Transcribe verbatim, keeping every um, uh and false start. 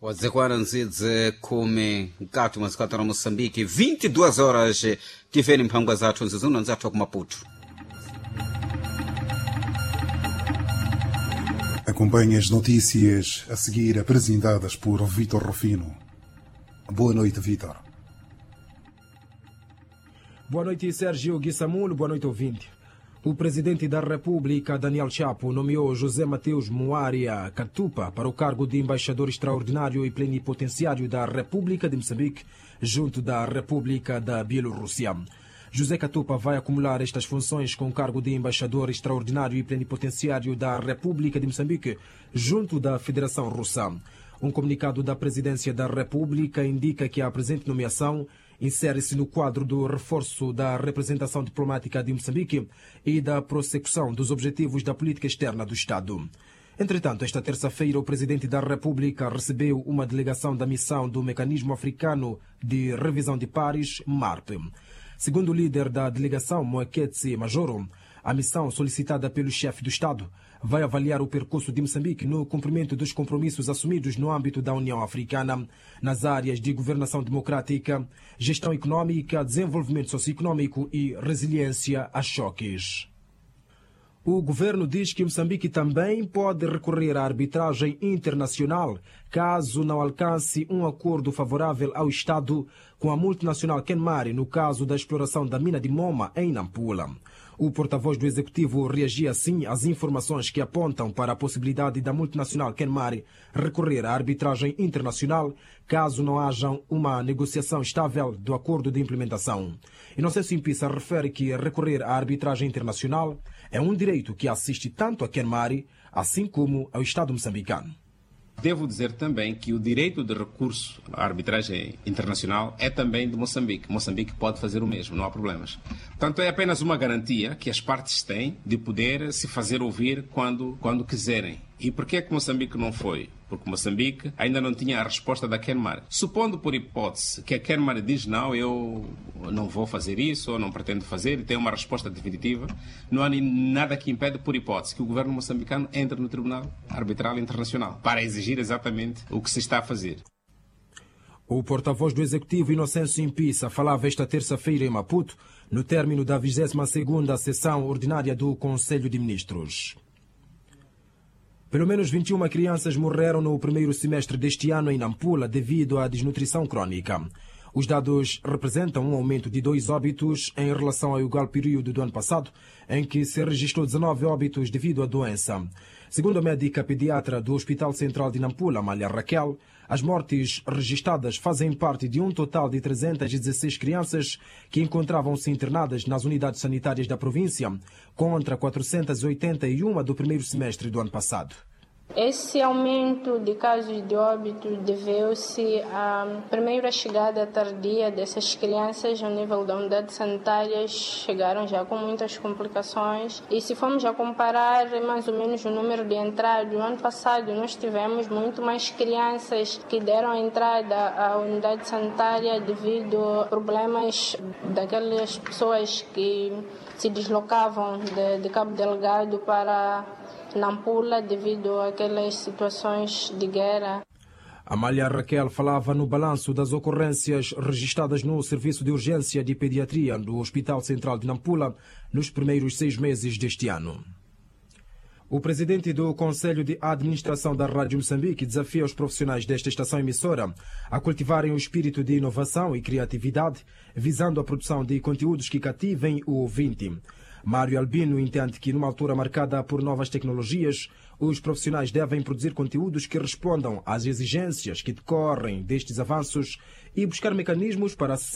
wadzekwana ndzidze khumi mkati mwa zikatara Moçambique vinte e duas horas tiveni mphangwa zathu nzizuno nzathu ku Maputo. Acompanhe as notícias a seguir apresentadas por Vítor Rufino. Boa noite, Vítor. Boa noite, Sérgio Guissamulo. Boa noite, ouvinte. O presidente da República, Daniel Chapo, nomeou José Mateus Moaria Katupa para o cargo de embaixador extraordinário e plenipotenciário da República de Moçambique, junto da República da Bielorrússia. José Katupa vai acumular estas funções com o cargo de embaixador extraordinário e plenipotenciário da República de Moçambique, junto da Federação Russa. Um comunicado da Presidência da República indica que a presente nomeação insere-se no quadro do reforço da representação diplomática de Moçambique e da prossecução dos objetivos da política externa do Estado. Entretanto, esta terça-feira, o Presidente da República recebeu uma delegação da missão do Mecanismo Africano de Revisão de Pares, MARP. Segundo o líder da delegação, Moeketsi Majoro, a missão solicitada pelo chefe do Estado vai avaliar o percurso de Moçambique no cumprimento dos compromissos assumidos no âmbito da União Africana, nas áreas de governação democrática, gestão econômica, desenvolvimento socioeconômico e resiliência a choques. O governo diz que Moçambique também pode recorrer à arbitragem internacional caso não alcance um acordo favorável ao Estado com a multinacional Kenmare no caso da exploração da mina de Moma em Nampula. O porta-voz do Executivo reagia assim às informações que apontam para a possibilidade da multinacional Kenmare recorrer à arbitragem internacional caso não haja uma negociação estável do acordo de implementação. Inocêncio Impissa refere que recorrer à arbitragem internacional é um direito que assiste tanto a Kenmare assim como ao Estado moçambicano. Devo dizer também que o direito de recurso à arbitragem internacional é também de Moçambique. Moçambique pode fazer o mesmo, não há problemas. Portanto, é apenas uma garantia que as partes têm de poder se fazer ouvir quando, quando quiserem. E por que é que Moçambique não foi? Porque Moçambique ainda não tinha a resposta da Kenmare. Supondo por hipótese que a Kenmare diz não, eu não vou fazer isso ou não pretendo fazer e tem uma resposta definitiva, não há nada que impede, por hipótese, que o governo moçambicano entre no Tribunal Arbitral Internacional para exigir exatamente o que se está a fazer. O porta-voz do Executivo, Inocêncio Impissa, falava esta terça-feira em Maputo, no término da vigésima segunda sessão ordinária do Conselho de Ministros. Pelo menos vinte e uma crianças morreram no primeiro semestre deste ano em Nampula devido à desnutrição crônica. Os dados representam um aumento de dois óbitos em relação ao igual período do ano passado, em que se registrou dezanove óbitos devido à doença. Segundo a médica pediatra do Hospital Central de Nampula, Amália Raquel, as mortes registradas fazem parte de um total de trezentas e dezesseis crianças que encontravam-se internadas nas unidades sanitárias da província, contra quatrocentas e oitenta e uma do primeiro semestre do ano passado. Esse aumento de casos de óbito deveu-se à primeira chegada tardia dessas crianças ao nível da unidade sanitária. Chegaram já com muitas complicações e se formos a comparar mais ou menos o número de entradas, no ano passado nós tivemos muito mais crianças que deram entrada à unidade sanitária devido a problemas daquelas pessoas que se deslocavam de, de Cabo Delgado para Nampula devido àquelas situações de guerra. Amália Raquel falava no balanço das ocorrências registradas no Serviço de Urgência de Pediatria do Hospital Central de Nampula nos primeiros seis meses deste ano. O presidente do Conselho de Administração da Rádio Moçambique desafia os profissionais desta estação emissora a cultivarem o espírito de inovação e criatividade, visando a produção de conteúdos que cativem o ouvinte. Mário Albino entende que, numa altura marcada por novas tecnologias, os profissionais devem produzir conteúdos que respondam às exigências que decorrem destes avanços e buscar mecanismos para